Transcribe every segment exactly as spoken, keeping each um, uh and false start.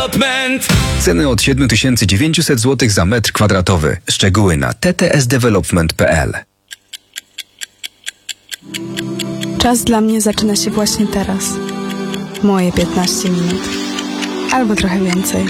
Development. Ceny od siedem tysięcy dziewięćset złotych za metr kwadratowy. Szczegóły na t t s development kropka p l. Czas dla mnie zaczyna się właśnie teraz. Moje piętnaście minut. Albo trochę więcej.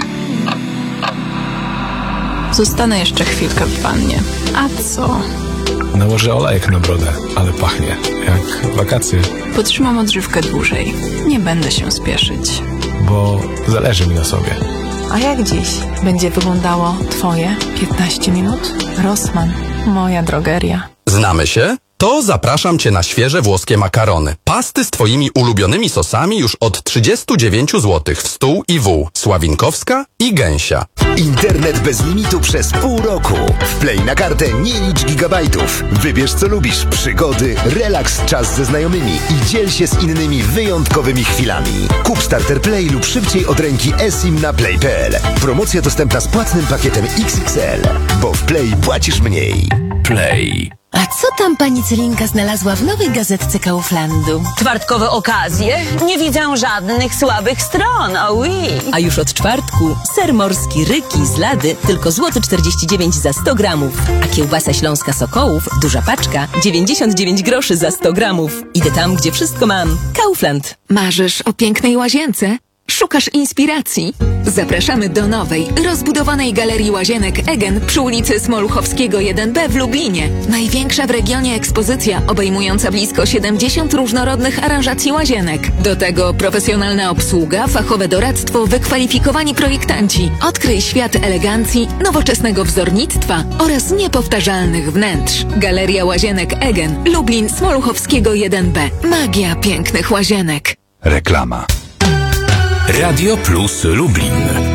Zostanę jeszcze chwilkę w wannie. A co? Nałożę olejek na brodę, ale pachnie jak wakacje. Potrzymam odżywkę dłużej. Nie będę się spieszyć. Bo zależy mi na sobie. A jak dziś będzie wyglądało twoje piętnaście minut? Rossmann, moja drogeria. Znamy się? To zapraszam Cię na świeże włoskie makarony. Pasty z Twoimi ulubionymi sosami już od trzydzieści dziewięć złotych w stół i wół. Sławinkowska i Gęsia. Internet bez limitu przez pół roku. Wplej na kartę nie licz gigabajtów. Wybierz co lubisz. Przygody, relaks, czas ze znajomymi i dziel się z innymi wyjątkowymi chwilami. Kup Starter Play lub szybciej od ręki eSIM na play kropka p l. Promocja dostępna z płatnym pakietem X X L. Bo w Play płacisz mniej. Play. A co tam pani Celinka znalazła w nowej gazetce Kauflandu? Czwartkowe okazje? Nie widzę żadnych słabych stron, oh oui. A już od czwartku ser morski Ryki z Lady tylko złoty czterdzieści dziewięć za sto gramów. A kiełbasa śląska Sokołów, duża paczka, dziewięćdziesiąt dziewięć groszy za sto gramów. Idę tam, gdzie wszystko mam. Kaufland. Marzysz o pięknej łazience? Szukasz inspiracji? Zapraszamy do nowej, rozbudowanej Galerii Łazienek Egen przy ulicy Smoluchowskiego jeden B w Lublinie. Największa w regionie ekspozycja obejmująca blisko siedemdziesiąt różnorodnych aranżacji łazienek. Do tego profesjonalna obsługa, fachowe doradztwo, wykwalifikowani projektanci. Odkryj świat elegancji, nowoczesnego wzornictwa oraz niepowtarzalnych wnętrz. Galeria Łazienek Egen, Lublin, Smoluchowskiego jeden B. Magia pięknych łazienek. Reklama. Radio Plus Lublin.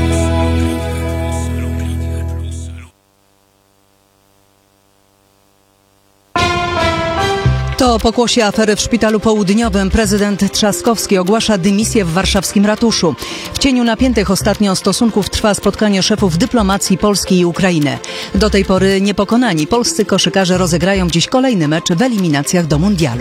To pokłosie afery w Szpitalu Południowym prezydent Trzaskowski ogłasza dymisję w warszawskim ratuszu. W cieniu napiętych ostatnio stosunków trwa spotkanie szefów dyplomacji Polski i Ukrainy. Do tej pory niepokonani polscy koszykarze rozegrają dziś kolejny mecz w eliminacjach do mundialu.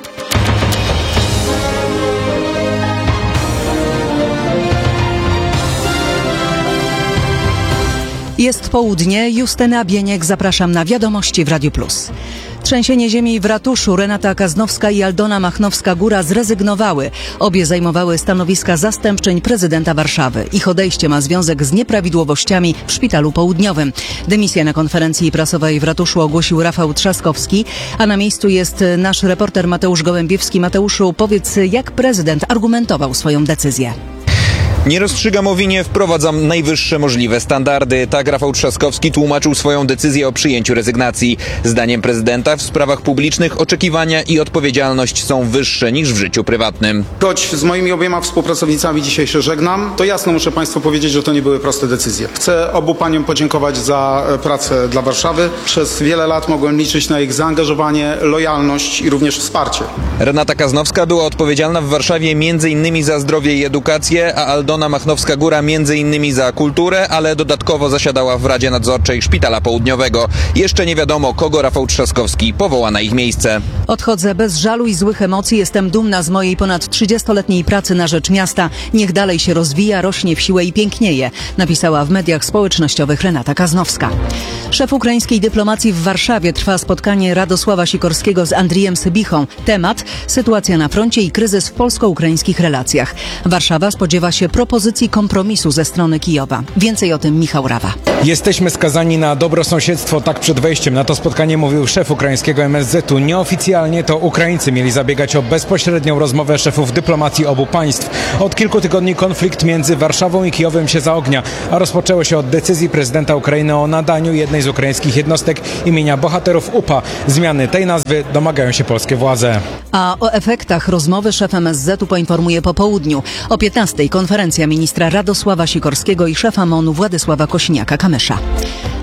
Jest południe, Justyna Bieniek, zapraszam na wiadomości w Radiu Plus. Trzęsienie ziemi w ratuszu. Renata Kaznowska i Aldona Machnowska-Góra zrezygnowały. Obie zajmowały stanowiska zastępczyń prezydenta Warszawy. Ich odejście ma związek z nieprawidłowościami w Szpitalu Południowym. Dymisję na konferencji prasowej w ratuszu ogłosił Rafał Trzaskowski, a na miejscu jest nasz reporter Mateusz Gołębiewski. Mateuszu, powiedz, jak prezydent argumentował swoją decyzję? Nie rozstrzygam o winie, wprowadzam najwyższe możliwe standardy. Tak Rafał Trzaskowski tłumaczył swoją decyzję o przyjęciu rezygnacji. Zdaniem prezydenta w sprawach publicznych oczekiwania i odpowiedzialność są wyższe niż w życiu prywatnym. Choć z moimi obiema współpracownicami dzisiaj się żegnam, to jasno muszę Państwu powiedzieć, że to nie były proste decyzje. Chcę obu paniom podziękować za pracę dla Warszawy. Przez wiele lat mogłem liczyć na ich zaangażowanie, lojalność i również wsparcie. Renata Kaznowska była odpowiedzialna w Warszawie między innymi za zdrowie i edukację, a Aldona Machnowska-Góra między innymi za kulturę, ale dodatkowo zasiadała w Radzie Nadzorczej Szpitala Południowego. Jeszcze nie wiadomo, kogo Rafał Trzaskowski powoła na ich miejsce. Odchodzę bez żalu i złych emocji. Jestem dumna z mojej ponad trzydziestoletniej pracy na rzecz miasta. Niech dalej się rozwija, rośnie w siłę i pięknieje, napisała w mediach społecznościowych Renata Kaznowska. Szef ukraińskiej dyplomacji w Warszawie. Trwa spotkanie Radosława Sikorskiego z Andrijem Sybichą. Temat: sytuacja na froncie i kryzys w polsko-ukraińskich relacjach. Warszawa spodziewa się propozycji kompromisu ze strony Kijowa. Więcej o tym Michał Rawa. Jesteśmy skazani na dobrosąsiedztwo. Tak przed wejściem na to spotkanie mówił szef ukraińskiego M S Z u. Nieoficjalnie to Ukraińcy mieli zabiegać o bezpośrednią rozmowę szefów dyplomacji obu państw. Od kilku tygodni konflikt między Warszawą i Kijowem się zaognia, a rozpoczęło się od decyzji prezydenta Ukrainy o nadaniu jednej z ukraińskich jednostek imienia bohaterów U P A. Zmiany tej nazwy domagają się polskie władze. A o efektach rozmowy szef M S Z u poinformuje po południu. O piętnastej konferencja ministra Radosława Sikorskiego i szefa M O N u Władysława Kosiniaka-Kamysza.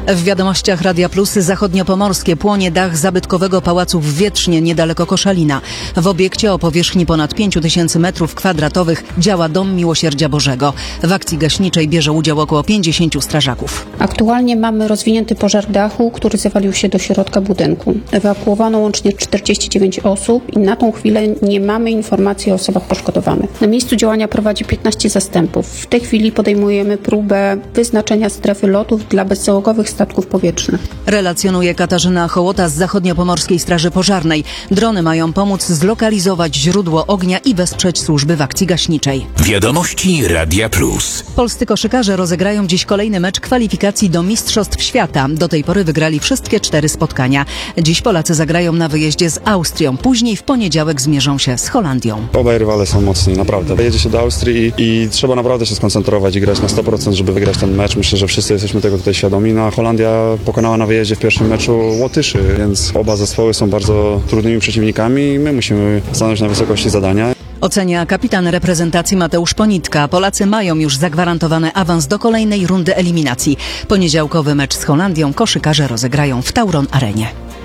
W wiadomościach Radia Plus zachodniopomorskie płonie dach zabytkowego pałacu w Wietrznie niedaleko Koszalina. W obiekcie o powierzchni ponad pięć tysięcy metrów kwadratowych działa Dom Miłosierdzia Bożego. W akcji gaśniczej bierze udział około pięćdziesięciu strażaków. Aktualnie mamy rozwinięty pożar dachu, który zawalił się do środka budynku. Ewakuowano łącznie czterdzieści dziewięć osób i na tą chwilę nie mamy informacji o osobach poszkodowanych. Na miejscu działania prowadzi piętnaście zastępów. W tej chwili podejmujemy próbę wyznaczenia strefy lotów dla bezzałogowych statków powietrznych. Relacjonuje Katarzyna Hołota z Zachodniopomorskiej Straży Pożarnej. Drony mają pomóc zlokalizować źródło ognia i wesprzeć służby w akcji gaśniczej. Wiadomości Radia Plus. Polscy koszykarze rozegrają dziś kolejny mecz kwalifikacji do Mistrzostw Świata. Do tej pory wygrali wszystkie cztery spotkania. Dziś Polacy zagrają na wyjeździe z Austrią. Później w poniedziałek zmierzą się z Holandią. Obaj rywale są mocni, naprawdę. Jedzie się do Austrii i trzeba naprawdę się skoncentrować i grać na sto procent, żeby wygrać ten mecz. Myślę, że wszyscy jesteśmy tego tutaj świadomi. No a Holandia pokonała na wyjeździe w pierwszym meczu Łotyszy, więc oba zespoły są bardzo trudnymi przeciwnikami i my musimy stanąć na wysokości zadania. Ocenia kapitan reprezentacji Mateusz Ponitka. Polacy mają już zagwarantowany awans do kolejnej rundy eliminacji. Poniedziałkowy mecz z Holandią koszykarze rozegrają w Tauron Arenie.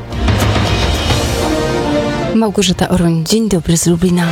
Małgorzata Oroń, dzień dobry z Lublina.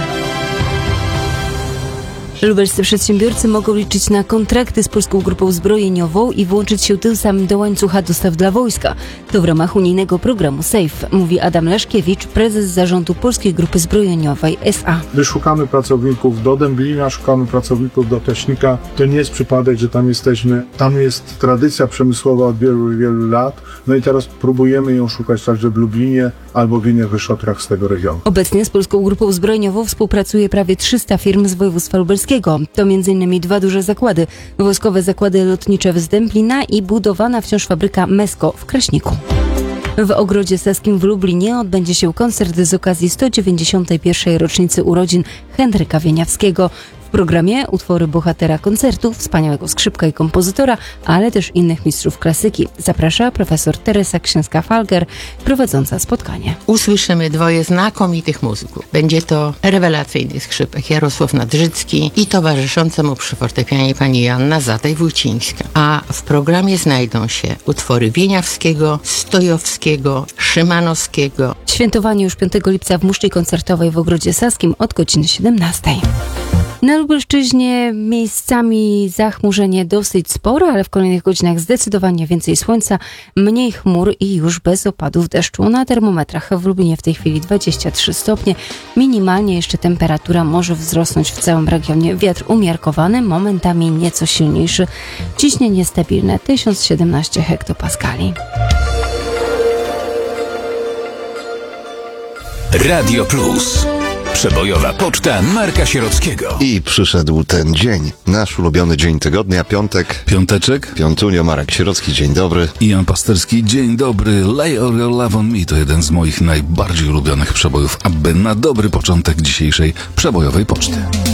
Lubelscy przedsiębiorcy mogą liczyć na kontrakty z Polską Grupą Zbrojeniową i włączyć się tym samym do łańcucha dostaw dla wojska. To w ramach unijnego programu SAFE, mówi Adam Leszkiewicz, prezes zarządu Polskiej Grupy Zbrojeniowej S A. My szukamy pracowników do Dęblina, szukamy pracowników do Teśnika. To nie jest przypadek, że tam jesteśmy. Tam jest tradycja przemysłowa od wielu, wielu lat. No i teraz próbujemy ją szukać także w Lublinie albo w innych ośrodkach z tego regionu. Obecnie z Polską Grupą Zbrojeniową współpracuje prawie trzysta firm z województwa lubelskiego. To między innymi dwa duże zakłady, wojskowe zakłady lotnicze z Dęblina i budowana wciąż fabryka Mesko w Kraśniku. W Ogrodzie Saskim w Lublinie odbędzie się koncert z okazji sto dziewięćdziesiątej pierwszej rocznicy urodzin Henryka Wieniawskiego. W programie utwory bohatera koncertu, wspaniałego skrzypka i kompozytora, ale też innych mistrzów klasyki. Zaprasza profesor Teresa Księska-Falger, prowadząca spotkanie. Usłyszymy dwoje znakomitych muzyków. Będzie to rewelacyjny skrzypek Jarosław Nadrzycki i towarzysząca mu przy fortepianie pani Joanna Zataj-Wójcińska. A w programie znajdą się utwory Wieniawskiego, Stojowskiego, Szymanowskiego. Świętowanie już piątego lipca w muszli koncertowej w Ogrodzie Saskim od godziny siedemnastej. Na Lubelszczyźnie miejscami zachmurzenie dosyć spore, ale w kolejnych godzinach zdecydowanie więcej słońca, mniej chmur i już bez opadów deszczu. Na termometrach w Lublinie w tej chwili dwadzieścia trzy stopnie. Minimalnie jeszcze temperatura może wzrosnąć w całym regionie. Wiatr umiarkowany, momentami nieco silniejszy. Ciśnienie stabilne tysiąc siedemnaście hektopaskali. Radio Plus. Przebojowa poczta Marka Sierockiego. I przyszedł ten dzień, nasz ulubiony dzień tygodnia, piątek. Piąteczek. Piątunio, Marek Sierocki, dzień dobry. I Jan Pasterski, dzień dobry. Lay All Your Love on Me to jeden z moich najbardziej ulubionych przebojów, aby na dobry początek dzisiejszej przebojowej poczty.